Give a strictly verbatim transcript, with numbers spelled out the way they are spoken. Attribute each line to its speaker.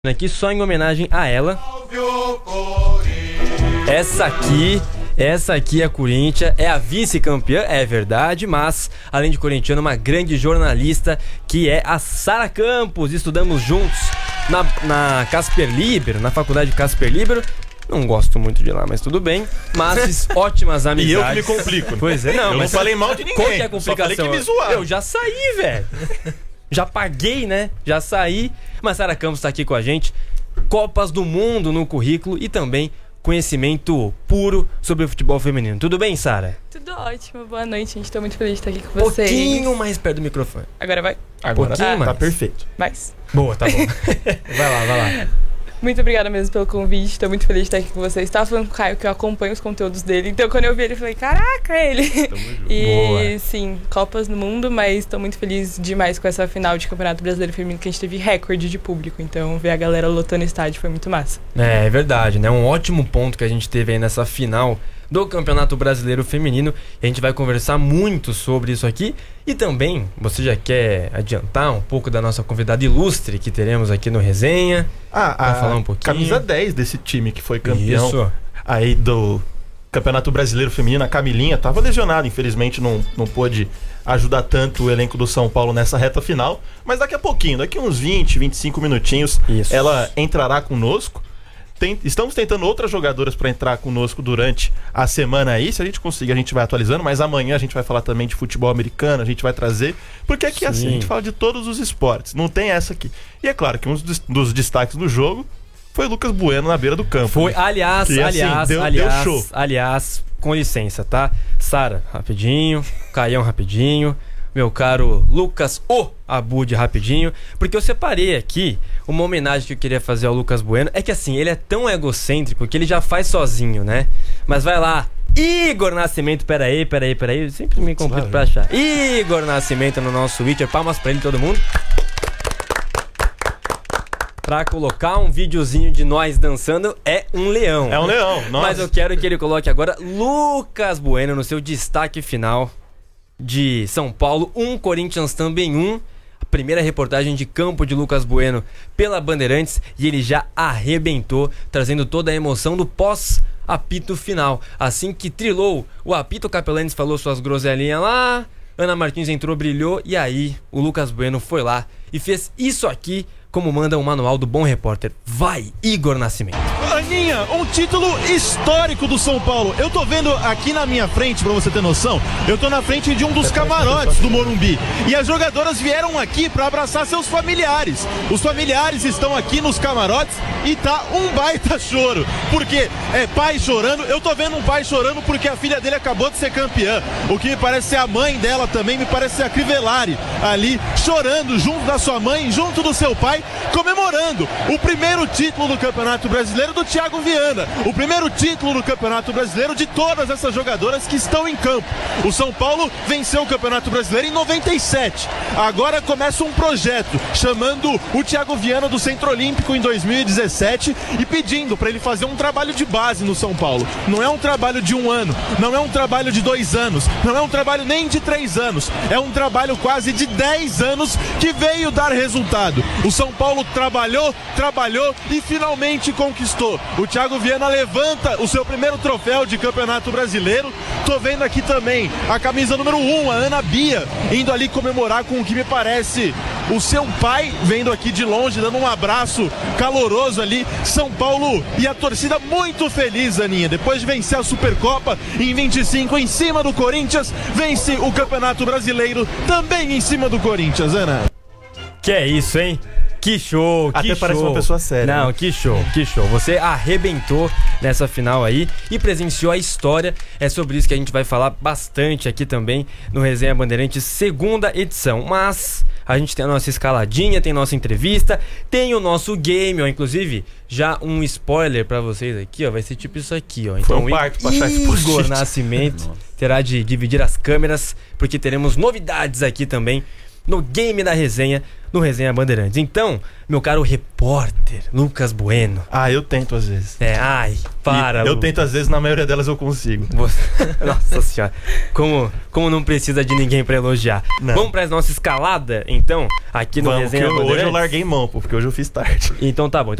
Speaker 1: Aqui só em homenagem a ela. Essa aqui, essa aqui é a Corinthians, é a vice-campeã, é verdade, mas além de corintiana, uma grande jornalista que é a Sara Campos. Estudamos juntos na, na Casper Libero, na faculdade Casper Libero. Não gosto muito de lá, mas tudo bem. Mas ótimas amizades.
Speaker 2: E eu que me complico.
Speaker 1: Pois é, não.
Speaker 2: Eu
Speaker 1: mas
Speaker 2: não falei mal de ninguém.
Speaker 1: Qual que é a complicação?
Speaker 2: Só falei que me zoaram.
Speaker 1: Eu já saí, velho. Já paguei, né? Já saí. Mas Sara Campos está aqui com a gente. Copas do Mundo no currículo e também conhecimento puro sobre o futebol feminino. Tudo bem, Sara?
Speaker 3: Tudo ótimo. Boa noite, gente. Tô muito feliz de estar aqui com vocês.
Speaker 1: Um pouquinho mais perto do microfone.
Speaker 3: Agora vai?
Speaker 2: Agora
Speaker 1: pouquinho
Speaker 2: tá,
Speaker 1: mais.
Speaker 2: tá perfeito.
Speaker 3: Mais.
Speaker 1: Boa, tá bom. Vai lá, vai lá.
Speaker 3: Muito obrigada mesmo pelo convite. Tô muito feliz de estar aqui com vocês. Tava falando com o Caio que eu acompanho os conteúdos dele. Então, quando eu vi ele, eu falei, caraca, ele.
Speaker 2: Tamo junto.
Speaker 3: E,
Speaker 1: Boa.
Speaker 3: sim, Copas no mundo, mas tô muito feliz demais com essa final de Campeonato Brasileiro Feminino, que a gente teve recorde de público. Então, ver a galera lotando o estádio foi muito massa.
Speaker 1: É, é verdade, né? Um ótimo ponto que a gente teve aí nessa final do Campeonato Brasileiro Feminino. E a gente vai conversar muito sobre isso aqui. E também, você já quer adiantar um pouco da nossa convidada ilustre que teremos aqui no Resenha?
Speaker 2: Ah,
Speaker 1: Vai
Speaker 2: a
Speaker 1: falar um pouquinho.
Speaker 2: camisa dez desse time que foi campeão
Speaker 1: Isso.
Speaker 2: aí do Campeonato Brasileiro Feminino, a Camilinha, tava lesionada, infelizmente não, não pôde ajudar tanto o elenco do São Paulo nessa reta final, mas daqui a pouquinho, daqui uns vinte, vinte e cinco minutinhos,
Speaker 1: Isso.
Speaker 2: ela entrará conosco. Tem, estamos tentando outras jogadoras para entrar conosco durante a semana aí. Se a gente conseguir, a gente vai atualizando. Mas amanhã a gente vai falar também de futebol americano. A gente vai trazer. Porque aqui é assim, a gente fala de todos os esportes. Não tem essa aqui. E é claro que um dos, dos destaques do jogo foi Lucas Bueno na beira do campo.
Speaker 1: Foi,
Speaker 2: né?
Speaker 1: aliás,
Speaker 2: Que, assim,
Speaker 1: aliás,
Speaker 2: deu-
Speaker 1: aliás,
Speaker 2: deu show.
Speaker 1: aliás, com licença, tá? Sara, rapidinho. Caião, rapidinho. Meu caro Lucas O Abud, rapidinho. Porque eu separei aqui uma homenagem que eu queria fazer ao Lucas Bueno. É que assim, ele é tão egocêntrico que ele já faz sozinho, né? Mas vai lá. Igor Nascimento, peraí, peraí, peraí. Eu sempre me complico pra achar. Igor Nascimento no nosso Twitter. Palmas pra ele, todo mundo. Pra colocar um videozinho de nós dançando é um leão.
Speaker 2: É um leão. Nossa.
Speaker 1: Mas eu quero que ele coloque agora Lucas Bueno no seu destaque final de São Paulo. Um, Corinthians também um. A primeira reportagem de campo de Lucas Bueno pela Bandeirantes. E ele já arrebentou, trazendo toda a emoção do pós-apito final. Assim que trilou o apito, o Capelanes falou suas groselinhas lá. Ana Martins entrou, brilhou. E aí o Lucas Bueno foi lá e fez isso aqui, como manda o manual do bom repórter. Vai, Igor Nascimento.
Speaker 4: Aninha, um título histórico do São Paulo. Eu tô vendo aqui na minha frente, pra você ter noção, eu tô na frente de um dos camarotes do Morumbi. E as jogadoras vieram aqui pra abraçar seus familiares. Os familiares estão aqui nos camarotes e tá um baita choro. Porque é pai chorando, eu tô vendo um pai chorando porque a filha dele acabou de ser campeã. O que me parece ser a mãe dela também, me parece ser a Crivellari ali, chorando junto da sua mãe, junto do seu pai, comemorando o primeiro título do Campeonato Brasileiro do Thiago Viana, o primeiro título do Campeonato Brasileiro de todas essas jogadoras que estão em campo. O São Paulo venceu o Campeonato Brasileiro em noventa e sete. Agora começa um projeto chamando o Thiago Viana do Centro Olímpico em dois mil e dezessete e pedindo para ele fazer um trabalho de base no São Paulo. Não é um trabalho de um ano, não é um trabalho de dois anos, não é um trabalho nem de três anos, é um trabalho quase de dez anos que veio dar resultado. O São Paulo trabalhou, trabalhou e finalmente conquistou. O Thiago Viana levanta o seu primeiro troféu de Campeonato Brasileiro. Tô vendo aqui também a camisa número um, a Ana Bia, indo ali comemorar com o que me parece o seu pai, vendo aqui de longe, dando um abraço caloroso ali. São Paulo e a torcida muito feliz, Aninha. Depois de vencer a Supercopa em vinte e cinco em cima do Corinthians, vence o Campeonato Brasileiro também em cima do Corinthians, Ana.
Speaker 1: Que é isso, hein? Que show, que
Speaker 2: Até
Speaker 1: show.
Speaker 2: parece uma pessoa séria,
Speaker 1: Não,
Speaker 2: né?
Speaker 1: que show, que show. Você arrebentou nessa final aí e presenciou a história. É sobre isso que a gente vai falar bastante aqui também no Resenha Bandeirantes, segunda edição. Mas a gente tem a nossa escaladinha, tem nossa entrevista, tem o nosso game, ó. Inclusive, já um spoiler pra vocês aqui, ó. Vai ser tipo isso aqui, ó. Então,
Speaker 2: Foi um parto pra achar esse
Speaker 1: Igor
Speaker 2: post-it.
Speaker 1: Nascimento terá de dividir as câmeras, porque teremos novidades aqui também no Game da Resenha, no Resenha Bandeirantes. Então, meu caro repórter Lucas Bueno.
Speaker 2: Ah, eu tento às vezes.
Speaker 1: É, ai, para.
Speaker 2: E eu
Speaker 1: Lu.
Speaker 2: tento às vezes, na maioria delas eu consigo.
Speaker 1: Você... Nossa senhora. Como, como não precisa de ninguém pra elogiar.
Speaker 2: Não.
Speaker 1: Vamos pra nossa escalada, então, aqui no
Speaker 2: Vamos,
Speaker 1: Resenha
Speaker 2: que eu-
Speaker 1: Bandeirantes.
Speaker 2: hoje eu larguei mão, pô, porque hoje eu fiz tarde.
Speaker 1: Então tá bom.